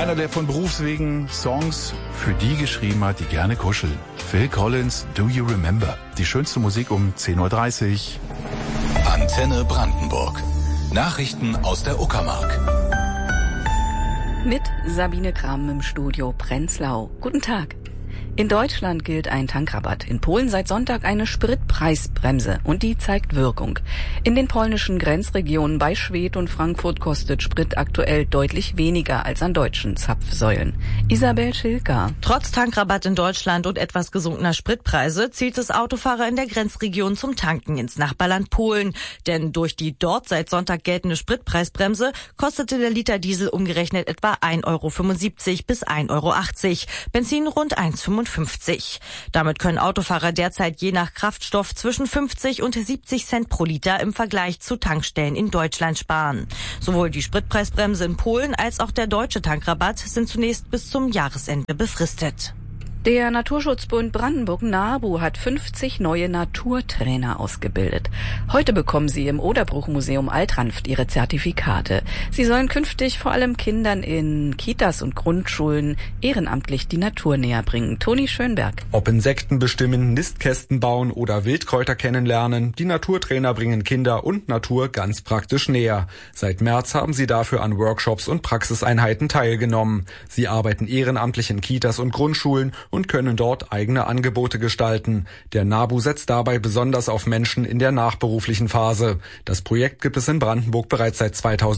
Einer, der von Berufswegen Songs für die geschrieben hat, die gerne kuscheln. Phil Collins, Do You Remember? Die schönste Musik um 10.30 Uhr. Antenne Brandenburg. Nachrichten aus der Uckermark. Mit Sabine Kram im Studio Prenzlau. Guten Tag. In Deutschland gilt ein Tankrabatt. In Polen seit Sonntag eine Spritpreisbremse und die zeigt Wirkung. In den polnischen Grenzregionen bei Schwedt und Frankfurt kostet Sprit aktuell deutlich weniger als an deutschen Zapfsäulen. Isabel Schilker. Trotz Tankrabatt in Deutschland und etwas gesunkener Spritpreise zielt es Autofahrer in der Grenzregion zum Tanken ins Nachbarland Polen. Denn durch die dort seit Sonntag geltende Spritpreisbremse kostete der Liter Diesel umgerechnet etwa 1,75 € bis 1,80 €. Benzin rund 1,55 €. Damit können Autofahrer derzeit je nach Kraftstoff zwischen 50 und 70 Cent pro Liter im Vergleich zu Tankstellen in Deutschland sparen. Sowohl die Spritpreisbremse in Polen als auch der deutsche Tankrabatt sind zunächst bis zum Jahresende befristet. Der Naturschutzbund Brandenburg NABU hat 50 neue Naturtrainer ausgebildet. Heute bekommen sie im Oderbruch-Museum Altranft ihre Zertifikate. Sie sollen künftig vor allem Kindern in Kitas und Grundschulen ehrenamtlich die Natur näher bringen. Toni Schönberg. Ob Insekten bestimmen, Nistkästen bauen oder Wildkräuter kennenlernen, die Naturtrainer bringen Kinder und Natur ganz praktisch näher. Seit März haben sie dafür an Workshops und Praxiseinheiten teilgenommen. Sie arbeiten ehrenamtlich in Kitas und Grundschulen und können dort eigene Angebote gestalten. Der NABU setzt dabei besonders auf Menschen in der nachberuflichen Phase. Das Projekt gibt es in Brandenburg bereits seit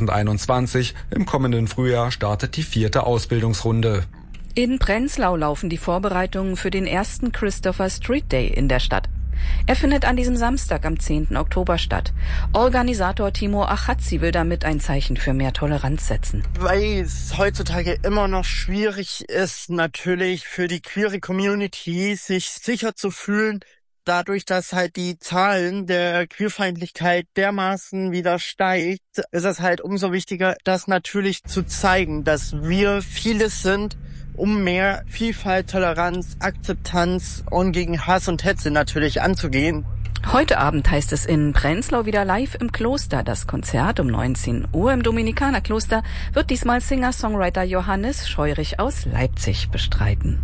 2021. Im kommenden Frühjahr startet die 4. Ausbildungsrunde. In Prenzlau laufen die Vorbereitungen für den ersten Christopher Street Day in der Stadt. Er findet an diesem Samstag am 10. Oktober statt. Organisator Timo Achatzi will damit ein Zeichen für mehr Toleranz setzen. Weil es heutzutage immer noch schwierig ist, natürlich für die queere Community sich sicher zu fühlen, dadurch, dass halt die Zahlen der Queerfeindlichkeit dermaßen wieder steigt, ist es halt umso wichtiger, das natürlich zu zeigen, dass wir vieles sind, um mehr Vielfalt, Toleranz, Akzeptanz und gegen Hass und Hetze natürlich anzugehen. Heute Abend heißt es in Prenzlau wieder live im Kloster. Das Konzert um 19 Uhr im Dominikanerkloster wird diesmal Singer-Songwriter Johannes Scheurich aus Leipzig bestreiten.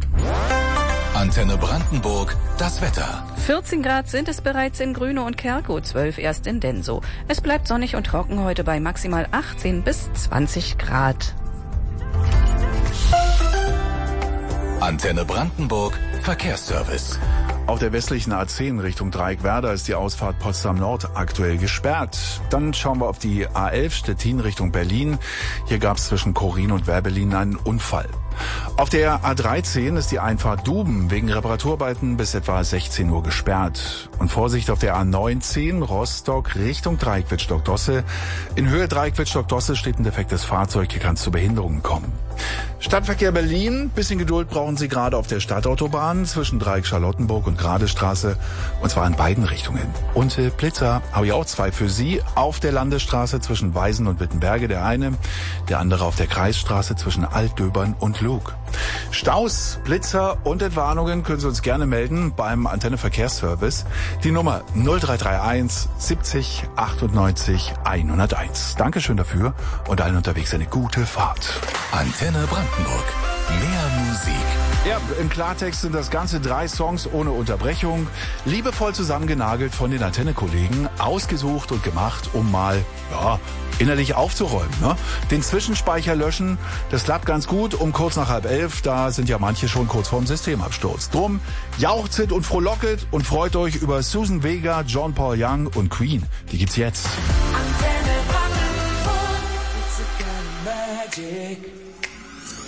Antenne Brandenburg, das Wetter. 14 Grad sind es bereits in Grüne und Kerkow, 12 erst in Densow. Es bleibt sonnig und trocken heute bei maximal 18 bis 20 Grad. Antenne Brandenburg, Verkehrsservice. Auf der westlichen A10 Richtung Dreieckwerder ist die Ausfahrt Potsdam Nord aktuell gesperrt. Dann schauen wir auf die A11 Stettin Richtung Berlin. Hier gab es zwischen Chorin und Werbelin einen Unfall. Auf der A13 ist die Einfahrt Duben wegen Reparaturarbeiten bis etwa 16 Uhr gesperrt. Und Vorsicht auf der A19 Rostock Richtung Dreieckwitz-Stockdosse. In Höhe Dreieckwitz-Stockdosse steht ein defektes Fahrzeug. Hier kann es zu Behinderungen kommen. Stadtverkehr Berlin. Bisschen Geduld brauchen Sie gerade auf der Stadtautobahn zwischen Dreieck Charlottenburg und Gradestraße. Und zwar in beiden Richtungen. Und Blitzer habe ich auch 2 für Sie. Auf der Landesstraße zwischen Weisen und Wittenberge der eine. Der andere auf der Kreisstraße zwischen Altdöbern und Lug. Staus, Blitzer und Entwarnungen können Sie uns gerne melden beim Antenne Verkehrsservice. Die Nummer 0331 70 98 101. Dankeschön dafür und allen unterwegs eine gute Fahrt. Antenne Brandenburg. Mehr Musik. Ja, im Klartext sind das Ganze 3 Songs ohne Unterbrechung, liebevoll zusammengenagelt von den Antenne-Kollegen, ausgesucht und gemacht, um mal, innerlich aufzuräumen. Ne? Den Zwischenspeicher löschen, das klappt ganz gut um kurz nach 10:30, da sind ja manche schon kurz vorm Systemabsturz. Drum jauchzet und frohlocket und freut euch über Susan Vega, John Paul Young und Queen. Die gibt's jetzt. Antenne Brandenburg, it's a kind of magic.